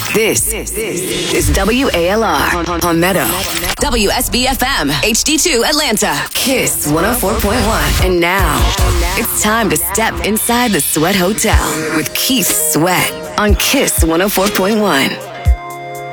This is WALR on Meadow. WSBFM HD2 Atlanta. Kiss 104.1. And now, it's time to step inside the Sweat Hotel with Keith Sweat on Kiss 104.1.